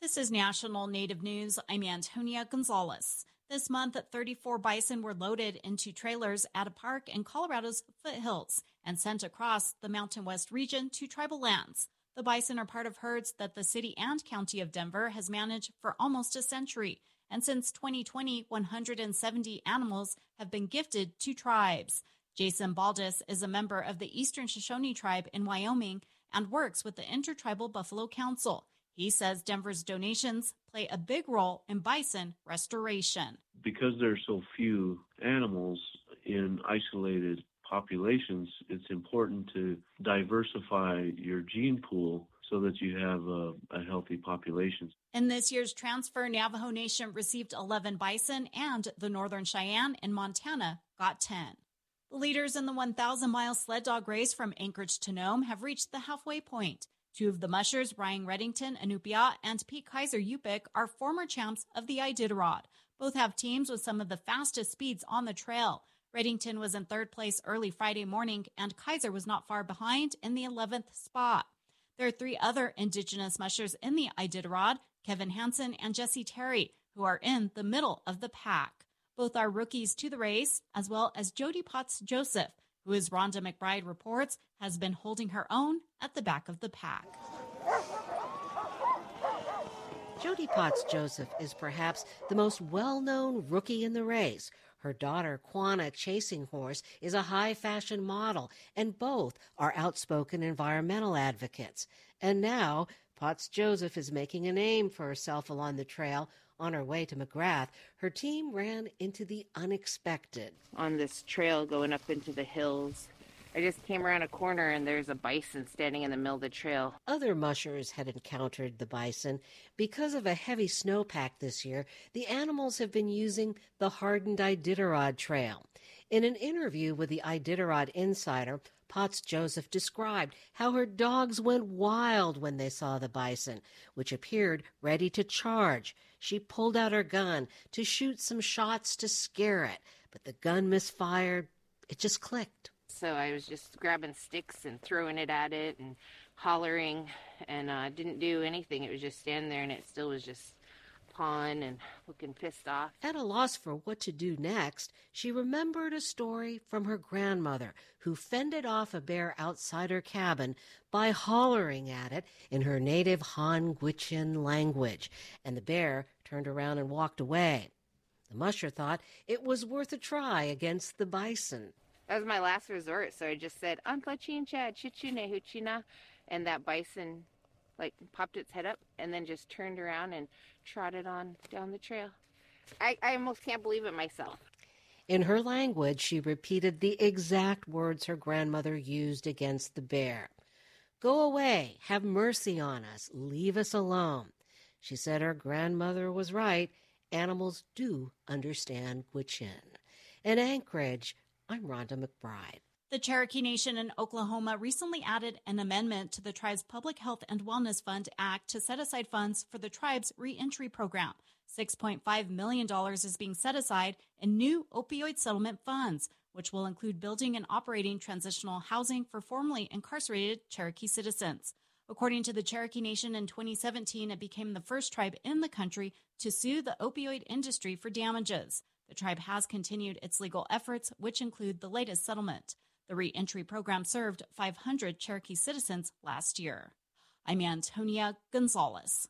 This is National Native News. I'm Antonia Gonzalez. This month, 34 bison were loaded into trailers at a park in Colorado's foothills and sent across the Mountain West region to tribal lands. The bison are part of herds that the city and county of Denver has managed for almost a century. And since 2020, 170 animals have been gifted to tribes. Jason Baldus is a member of the Eastern Shoshone tribe in Wyoming and works with the Intertribal Buffalo Council. He says Denver's donations play a big role in bison restoration. Because there are so few animals in isolated populations, it's important to diversify your gene pool so that you have a healthy population. In this year's transfer, Navajo Nation received 11 bison and the Northern Cheyenne in Montana got 10. The leaders in the 1,000-mile sled dog race from Anchorage to Nome have reached the halfway point. Two of the mushers, Ryan Reddington, Anupia, and Pete Kaiser Yupik, are former champs of the Iditarod. Both have teams with some of the fastest speeds on the trail. Reddington was in third place early Friday morning, and Kaiser was not far behind in the 11th spot. There are three other Indigenous mushers in the Iditarod, Kevin Hansen and Jesse Terry, who are in the middle of the pack. Both are rookies to the race, as well as Jody Potts Joseph, who, as Rhonda McBride reports, has been holding her own at the back of the pack. Jody Potts Joseph is perhaps the most well-known rookie in the race. Her daughter, Quanah Chasing Horse, is a high-fashion model, and both are outspoken environmental advocates. And now, Potts Joseph is making a name for herself along the trail. On her way to McGrath, her team ran into the unexpected. On this trail going up into the hills, I just came around a corner and there's a bison standing in the middle of the trail. Other mushers had encountered the bison. Because of a heavy snowpack this year, the animals have been using the hardened Iditarod Trail. In an interview with the Iditarod Insider, Potts Joseph described how her dogs went wild when they saw the bison, which appeared ready to charge. She pulled out her gun to shoot some shots to scare it, but the gun misfired. It just clicked. So I was just grabbing sticks and throwing it at it and hollering, and didn't do anything. It was just standing there, and it still was just pawing and looking pissed off. At a loss for what to do next, she remembered a story from her grandmother who fended off a bear outside her cabin by hollering at it in her native Han Gwich'in language, and the bear turned around and walked away. The musher thought it was worth a try against the bison. That was my last resort, so I just said, Antlachincha, Chichune Huchina, and that bison popped its head up and then just turned around and trotted on down the trail. I almost can't believe it myself. In her language, she repeated the exact words her grandmother used against the bear. Go away, have mercy on us, leave us alone. She said her grandmother was right. Animals do understand Gwich'in. In Anchorage, I'm Rhonda McBride. The Cherokee Nation in Oklahoma recently added an amendment to the tribe's Public Health and Wellness Fund Act to set aside funds for the tribe's reentry program. $6.5 million is being set aside in new opioid settlement funds, which will include building and operating transitional housing for formerly incarcerated Cherokee citizens. According to the Cherokee Nation, in 2017, it became the first tribe in the country to sue the opioid industry for damages. The tribe has continued its legal efforts, which include the latest settlement. The reentry program served 500 Cherokee citizens last year. I'm Antonia Gonzalez.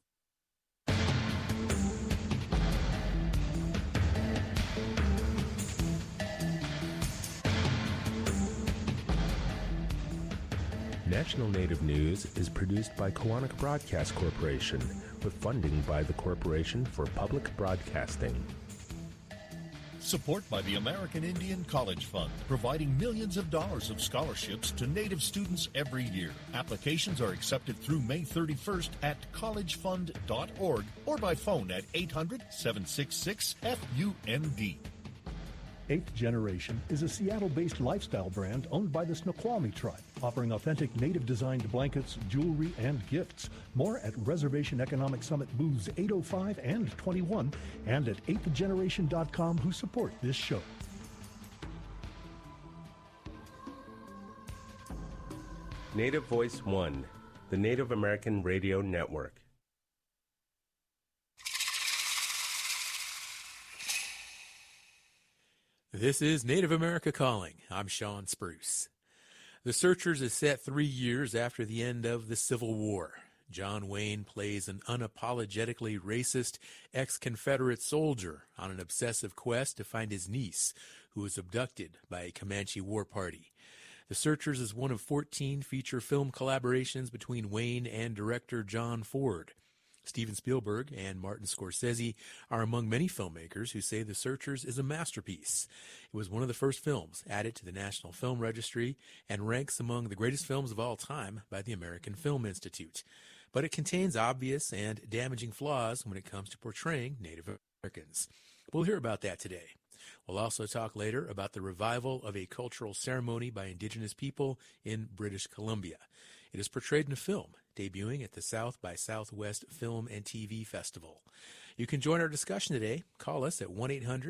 National Native News is produced by Koahnic Broadcast Corporation with funding by the Corporation for Public Broadcasting. Support by the American Indian College Fund, providing millions of dollars of scholarships to Native students every year. Applications are accepted through May 31st at collegefund.org or by phone at 800-766-FUND. 8th Generation is a Seattle-based lifestyle brand owned by the Snoqualmie tribe, offering authentic native-designed blankets, jewelry, and gifts. More at Reservation Economic Summit booths 805 and 21 and at 8thgeneration.com, who support this show. Native Voice One, the Native American Radio Network. This is Native America Calling. I'm Sean Spruce. The Searchers is set 3 years after the end of the Civil War. John Wayne plays an unapologetically racist ex-Confederate soldier on an obsessive quest to find his niece, who was abducted by a Comanche war party. The Searchers is one of 14 feature film collaborations between Wayne and director John Ford. Steven Spielberg and Martin Scorsese are among many filmmakers who say The Searchers is a masterpiece. It was one of the first films added to the National Film Registry and ranks among the greatest films of all time by the American Film Institute. But it contains obvious and damaging flaws when it comes to portraying Native Americans. We'll hear about that today. We'll also talk later about the revival of a cultural ceremony by Indigenous people in British Columbia. It is portrayed in a film, debuting at the South by Southwest Film and TV Festival. You can join our discussion today. Call us at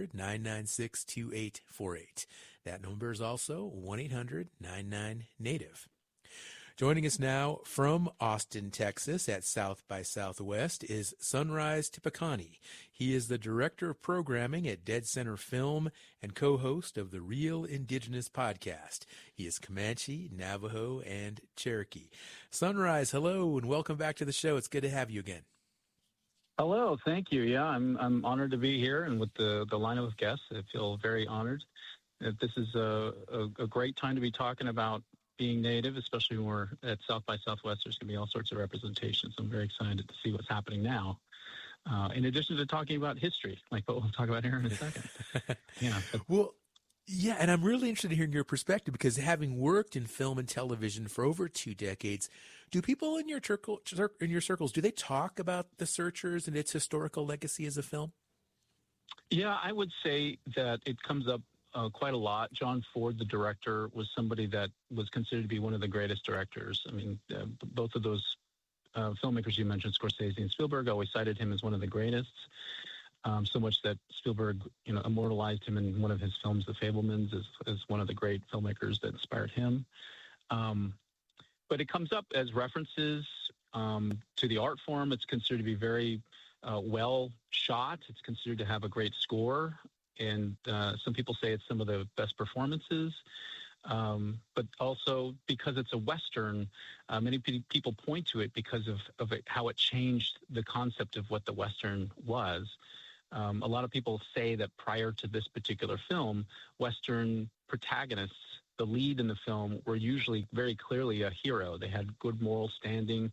1-800-996-2848. That number is also 1-800-99-NATIVE. Joining us now from Austin, Texas at South by Southwest is Sunrise Tipekani. He is the Director of Programming at Dead Center Film and co-host of the Real Indigenous podcast. He is Comanche, Navajo, and Cherokee. Sunrise, hello, and welcome back to the show. It's good to have you again. Hello, thank you. Yeah, I'm honored to be here, and with the lineup of guests, I feel very honored. This is a great time to be talking about being Native, especially when we're at South by Southwest. There's going to be all sorts of representation, so I'm very excited to see what's happening now. In addition to talking about history, like what we'll talk about here in a second. Well, yeah, and I'm really interested in hearing your perspective because having worked in film and television for over 2 decades, do people in your circles, do they talk about The Searchers and its historical legacy as a film? Yeah, I would say that it comes up quite a lot. John Ford, the director, was somebody that was considered to be one of the greatest directors. I mean, both of those filmmakers you mentioned, Scorsese and Spielberg, always cited him as one of the greatest. So much that Spielberg, immortalized him in one of his films, The Fabelmans, as one of the great filmmakers that inspired him. But it comes up as references to the art form. It's considered to be very well shot. It's considered to have a great score. And some people say it's some of the best performances. But also because it's a Western, many people point to it because of how it changed the concept of what the Western was. A lot of people say that prior to this particular film, Western protagonists, the lead in the film, were usually very clearly a hero. They had good moral standing,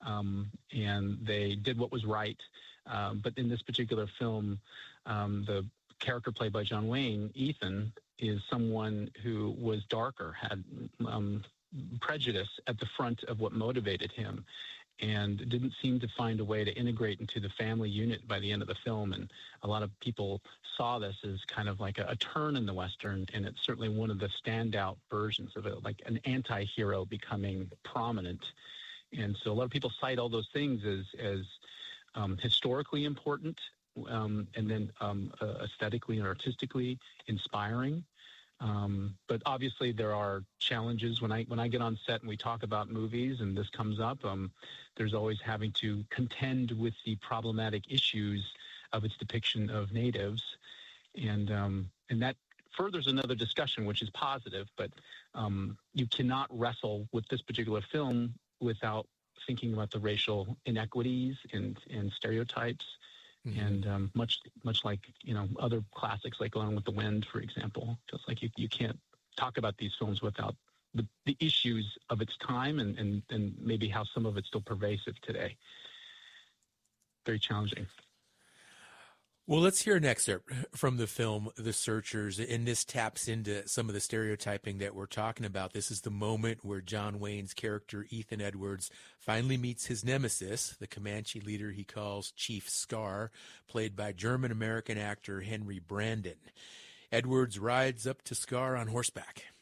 and they did what was right. But in this particular film, the character played by John Wayne, Ethan, is someone who was darker, had prejudice at the front of what motivated him, and didn't seem to find a way to integrate into the family unit by the end of the film. And a lot of people saw this as kind of like a turn in the Western, and it's certainly one of the standout versions of it, like an anti-hero becoming prominent. And so a lot of people cite all those things as historically important, and then aesthetically and artistically inspiring. But obviously there are challenges when I get on set and we talk about movies and this comes up, there's always having to contend with the problematic issues of its depiction of natives. And that furthers another discussion, which is positive, but you cannot wrestle with this particular film without thinking about the racial inequities and stereotypes. Mm-hmm. And much like, other classics like Gone with the Wind, for example, feels like you can't talk about these films without the issues of its time and maybe how some of it's still pervasive today. Very challenging. Well, let's hear an excerpt from the film The Searchers, and this taps into some of the stereotyping that we're talking about. This is the moment where John Wayne's character, Ethan Edwards, finally meets his nemesis, the Comanche leader he calls Chief Scar, played by German-American actor Henry Brandon. Edwards rides up to Scar on horseback.